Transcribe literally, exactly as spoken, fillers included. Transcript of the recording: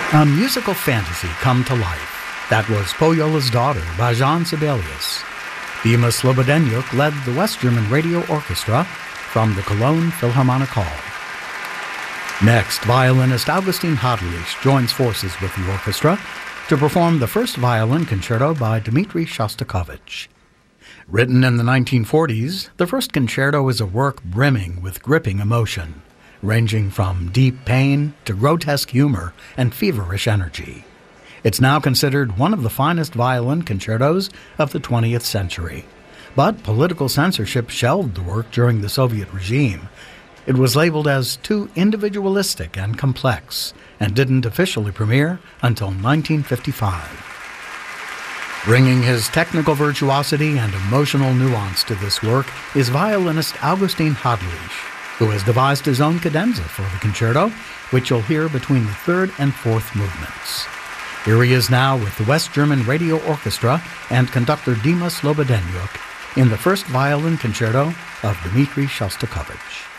A musical fantasy come to life. That was Poyola's Daughter by Jean Sibelius. Dima Slobodenjuk led the West German Radio Orchestra from the Cologne Philharmonic Hall. Next, violinist Augustin Hadelich joins forces with the orchestra to perform the first violin concerto by Dmitri Shostakovich. Written in the nineteen forties, the first concerto is a work brimming with gripping emotion, ranging from deep pain to grotesque humor and feverish energy. It's now considered one of the finest violin concertos of the twentieth century. But political censorship shelved the work during the Soviet regime. It was labeled as too individualistic and complex, and didn't officially premiere until nineteen fifty-five. Bringing his technical virtuosity and emotional nuance to this work is violinist Augustin Hadelich, who has devised his own cadenza for the concerto, which you'll hear between the third and fourth movements. Here he is now with the West German Radio Orchestra and conductor Dima Slobodenjuk in the first violin concerto of Dmitri Shostakovich.